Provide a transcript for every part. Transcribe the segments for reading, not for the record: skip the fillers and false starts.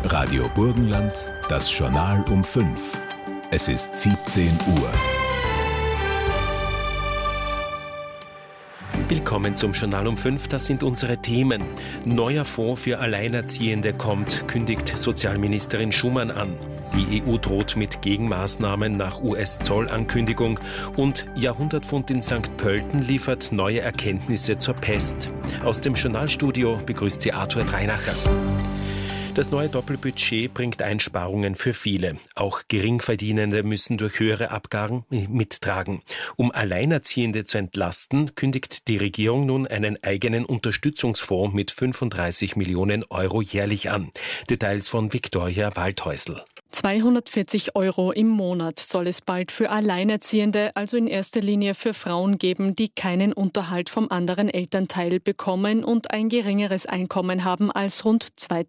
Radio Burgenland, das Journal um 5. Es ist 17 Uhr. Willkommen zum Journal um 5, das sind unsere Themen. Neuer Fonds für Alleinerziehende kommt, kündigt Sozialministerin Schumann an. Die EU droht mit Gegenmaßnahmen nach US-Zollankündigung und Jahrhundertfund in St. Pölten liefert neue Erkenntnisse zur Pest. Aus dem Journalstudio begrüßt sie Arthur Dreinacher. Das neue Doppelbudget bringt Einsparungen für viele. Auch Geringverdienende müssen durch höhere Abgaben mittragen. Um Alleinerziehende zu entlasten, kündigt die Regierung nun einen eigenen Unterstützungsfonds mit 35 Millionen Euro jährlich an. Details von Viktoria Waldhäusl. 240 Euro im Monat soll es bald für Alleinerziehende, also in erster Linie für Frauen geben, die keinen Unterhalt vom anderen Elternteil bekommen und ein geringeres Einkommen haben als rund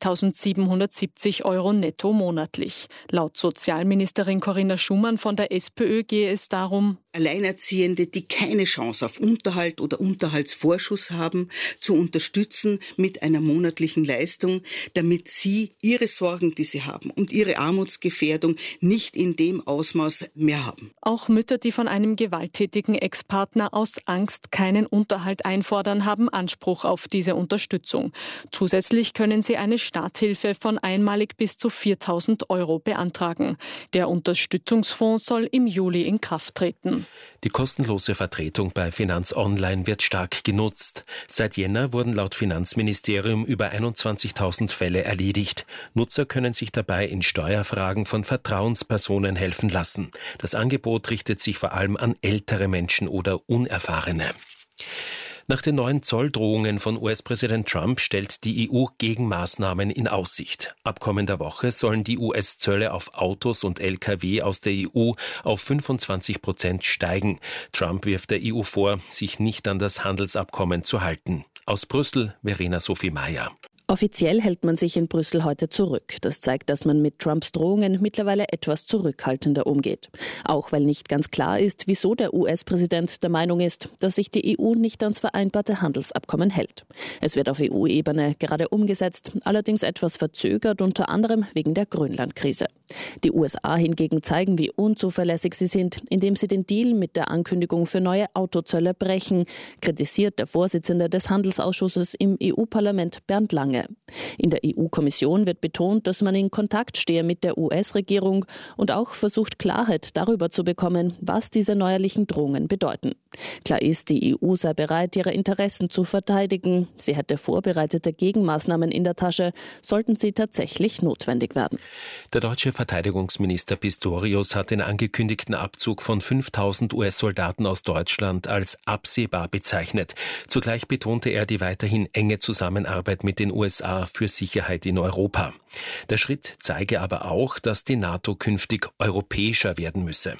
2.770 Euro netto monatlich. Laut Sozialministerin Corinna Schumann von der SPÖ gehe es darum, Alleinerziehende, die keine Chance auf Unterhalt oder Unterhaltsvorschuss haben, zu unterstützen mit einer monatlichen Leistung, damit sie ihre Sorgen, die sie haben und ihre Armutsgefährdung nicht in dem Ausmaß mehr haben. Auch Mütter, die von einem gewalttätigen Ex-Partner aus Angst keinen Unterhalt einfordern, haben Anspruch auf diese Unterstützung. Zusätzlich können sie eine Starthilfe von einmalig bis zu 4.000 Euro beantragen. Der Unterstützungsfonds soll im Juli in Kraft treten. Die kostenlose Vertretung bei Finanz Online wird stark genutzt. Seit Jänner wurden laut Finanzministerium über 21.000 Fälle erledigt. Nutzer können sich dabei in Steuerfragen von Vertrauenspersonen helfen lassen. Das Angebot richtet sich vor allem an ältere Menschen oder Unerfahrene. Nach den neuen Zolldrohungen von US-Präsident Trump stellt die EU Gegenmaßnahmen in Aussicht. Ab kommender Woche sollen die US-Zölle auf Autos und Lkw aus der EU auf 25% steigen. Trump wirft der EU vor, sich nicht an das Handelsabkommen zu halten. Aus Brüssel, Verena Sophie Mayer. Offiziell hält man sich in Brüssel heute zurück. Das zeigt, dass man mit Trumps Drohungen mittlerweile etwas zurückhaltender umgeht. Auch weil nicht ganz klar ist, wieso der US-Präsident der Meinung ist, dass sich die EU nicht ans vereinbarte Handelsabkommen hält. Es wird auf EU-Ebene gerade umgesetzt, allerdings etwas verzögert, unter anderem wegen der Grönland-Krise. Die USA hingegen zeigen, wie unzuverlässig sie sind, indem sie den Deal mit der Ankündigung für neue Autozölle brechen, kritisiert der Vorsitzende des Handelsausschusses im EU-Parlament Bernd Lange. In der EU-Kommission wird betont, dass man in Kontakt stehe mit der US-Regierung und auch versucht, Klarheit darüber zu bekommen, was diese neuerlichen Drohungen bedeuten. Klar ist, die EU sei bereit, ihre Interessen zu verteidigen. Sie hätte vorbereitete Gegenmaßnahmen in der Tasche, sollten sie tatsächlich notwendig werden. Der deutsche Verteidigungsminister Pistorius hat den angekündigten Abzug von 5.000 US-Soldaten aus Deutschland als absehbar bezeichnet. Zugleich betonte er die weiterhin enge Zusammenarbeit mit den USA für Sicherheit in Europa. Der Schritt zeige aber auch, dass die NATO künftig europäischer werden müsse.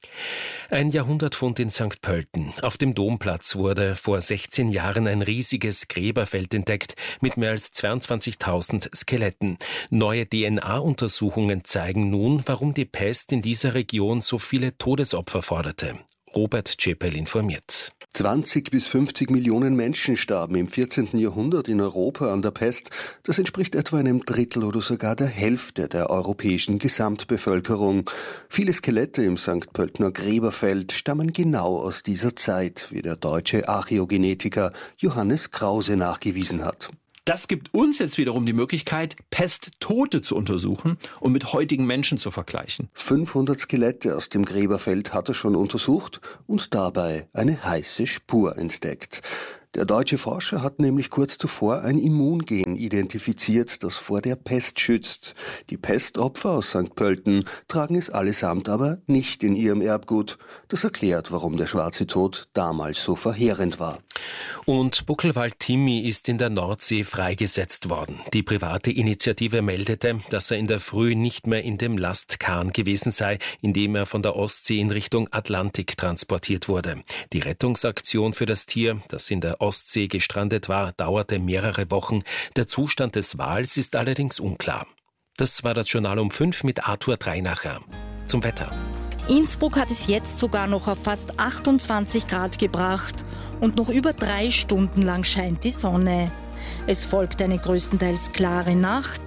Ein Jahrhundertfund in St. Pölten. Auf dem Domplatz wurde vor 16 Jahren ein riesiges Gräberfeld entdeckt mit mehr als 22.000 Skeletten. Neue DNA-Untersuchungen zeigen nun, warum die Pest in dieser Region so viele Todesopfer forderte. Robert Czepel informiert. 20 bis 50 Millionen Menschen starben im 14. Jahrhundert in Europa an der Pest. Das entspricht etwa einem Drittel oder sogar der Hälfte der europäischen Gesamtbevölkerung. Viele Skelette im St. Pöltener Gräberfeld stammen genau aus dieser Zeit, wie der deutsche Archäogenetiker Johannes Krause nachgewiesen hat. Das gibt uns jetzt wiederum die Möglichkeit, Pesttote zu untersuchen und mit heutigen Menschen zu vergleichen. 500 Skelette aus dem Gräberfeld hat er schon untersucht und dabei eine heiße Spur entdeckt. Der deutsche Forscher hat nämlich kurz zuvor ein Immungen identifiziert, das vor der Pest schützt. Die Pestopfer aus St. Pölten tragen es allesamt aber nicht in ihrem Erbgut. Das erklärt, warum der schwarze Tod damals so verheerend war. Und Buckelwald-Timmy ist in der Nordsee freigesetzt worden. Die private Initiative meldete, dass er in der Früh nicht mehr in dem Lastkahn gewesen sei, in dem er von der Ostsee in Richtung Atlantik transportiert wurde. Die Rettungsaktion für das Tier, das in der Ostsee gestrandet war, dauerte mehrere Wochen. Der Zustand des Wals ist allerdings unklar. Das war das Journal um 5 mit Arthur Dreinacher. Zum Wetter. Innsbruck hat es jetzt sogar noch auf fast 28 Grad gebracht und noch über 3 Stunden lang scheint die Sonne. Es folgt eine größtenteils klare Nacht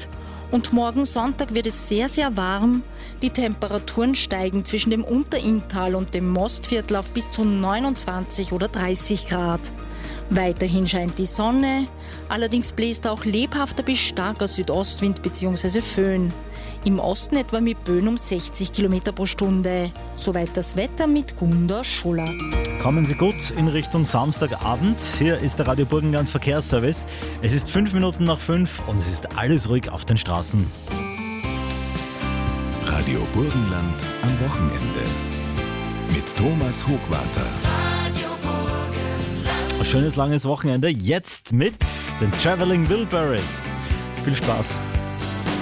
Und morgen Sonntag wird es sehr, sehr warm. Die Temperaturen steigen zwischen dem Unterinntal und dem Mostviertel auf bis zu 29 oder 30 Grad. Weiterhin scheint die Sonne, allerdings bläst auch lebhafter bis starker Südostwind bzw. Föhn. Im Osten etwa mit Böen um 60 km pro Stunde. Soweit das Wetter mit Gunda Schuller. Kommen Sie gut in Richtung Samstagabend. Hier ist der Radio Burgenland Verkehrsservice. Es ist 5 Minuten nach 5 und es ist alles ruhig auf den Straßen. Radio Burgenland am Wochenende. Mit Thomas Hochwarter. Ein schönes langes Wochenende. Jetzt mit den Traveling Wilburys. Viel Spaß.